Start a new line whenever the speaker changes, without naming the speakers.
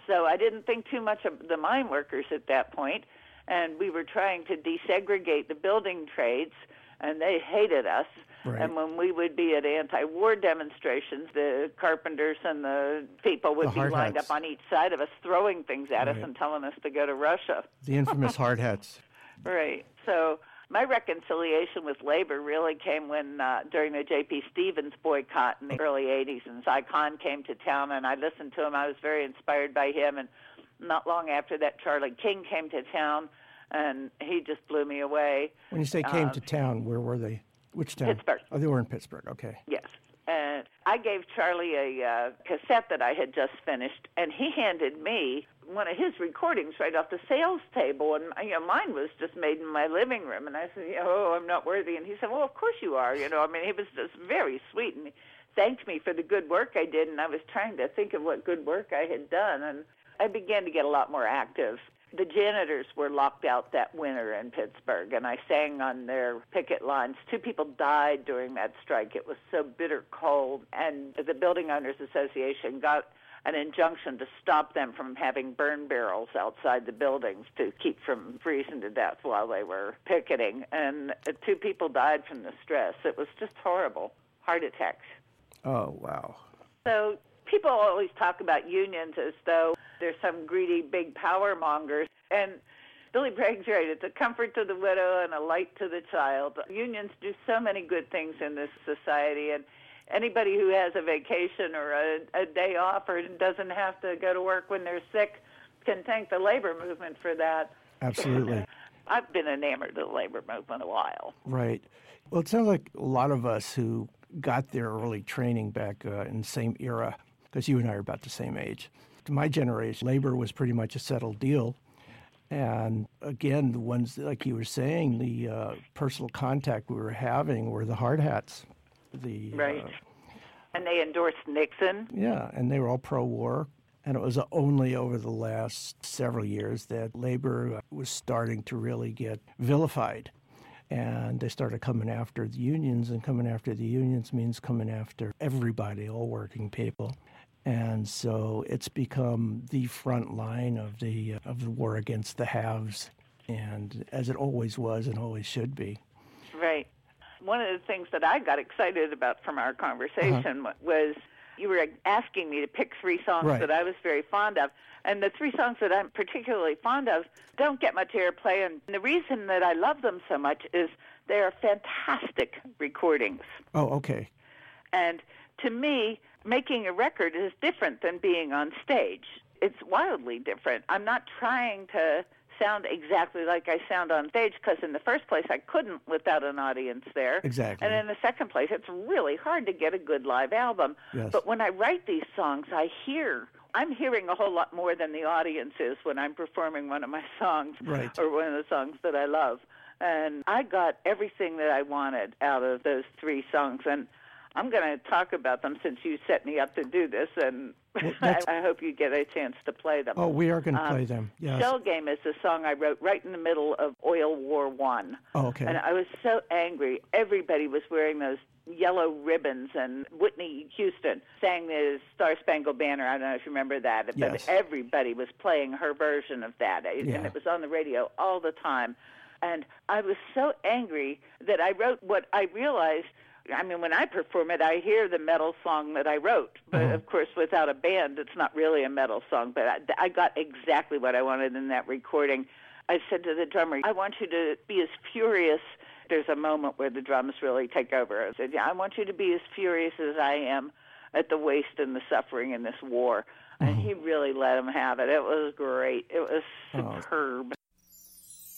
So I didn't think too much of the mine workers at that point, and we were trying to desegregate the building trades, and they hated us.
Right.
And when we would be at anti-war demonstrations, the carpenters and the people would be lined up on each side of us, throwing things at us and telling us to go to Russia.
The infamous hard hats.
Right. So my reconciliation with labor really came when, during the J.P. Stevens boycott in the early 80s, and Cy Kahn came to town, and I listened to him. I was very inspired by him, and not long after that, Charlie King came to town, and he just blew me away.
When you say came to town, where were they? Which town?
Pittsburgh.
Oh, they were in Pittsburgh. Okay.
Yes. And I gave Charlie a cassette that I had just finished, and he handed me one of his recordings right off the sales table, and mine was just made in my living room. And I said, "Oh, I'm not worthy." And he said, "Well, of course you are." He was just very sweet, and he thanked me for the good work I did. And I was trying to think of what good work I had done, and I began to get a lot more active. The janitors were locked out that winter in Pittsburgh, and I sang on their picket lines. 2 people died during that strike. It was so bitter cold, and the Building Owners Association got an injunction to stop them from having burn barrels outside the buildings to keep from freezing to death while they were picketing. And 2 people died from the stress. It was just horrible. Heart attacks.
Oh, wow.
So people always talk about unions as though there's some greedy big power mongers. And Billy Bragg's right. It's a comfort to the widow and a light to the child. Unions do so many good things in this society, and anybody who has a vacation or a day off or doesn't have to go to work when they're sick can thank the labor movement for that.
Absolutely.
I've been enamored of the labor movement a while.
Right. Well, it sounds like a lot of us who got their early training back in the same era, because you and I are about the same age. To my generation, labor was pretty much a settled deal. And again, the ones, like you were saying, the personal contact we were having were the hard hats.
Right. And they endorsed Nixon.
Yeah, and they were all pro-war. And it was only over the last several years that labor was starting to really get vilified. And they started coming after the unions, and coming after the unions means coming after everybody, all working people. And so it's become the front line of the war against the haves, and as it always was and always should be.
Right. One of the things that I got excited about from our conversation was you were asking me to pick 3 songs that I was very fond of. And the 3 songs that I'm particularly fond of don't get much airplay. And the reason that I love them so much is they are fantastic recordings.
Oh, okay.
And to me, making a record is different than being on stage. It's wildly different. I'm not trying to sound exactly like I sound on stage, because in the first place I couldn't without an audience there.
Exactly.
And in the second place, it's really hard to get a good live album.
Yes.
But when I write these songs, I'm hearing a whole lot more than the audience is when I'm performing one of my songs or one of the songs that I love. And I got everything that I wanted out of those 3 songs. And I'm going to talk about them since you set me up to do this, and I hope you get a chance to play them.
Oh, we are going to play them, yes.
Shell Game is the song I wrote right in the middle of Oil War I.
Oh, okay.
And I was so angry. Everybody was wearing those yellow ribbons, and Whitney Houston sang the Star Spangled Banner. I don't know if you remember that, but
yes.
Everybody was playing her version of that, and it was on the radio all the time. And I was so angry that I wrote what I realized. I mean, when I perform it, I hear the metal song that I wrote. But, of course, without a band, it's not really a metal song. But I got exactly what I wanted in that recording. I said to the drummer, I want you to be as furious. There's a moment where the drums really take over. I said, I want you to be as furious as I am at the waste and the suffering in this war. And he really let him have it. It was great. It was superb.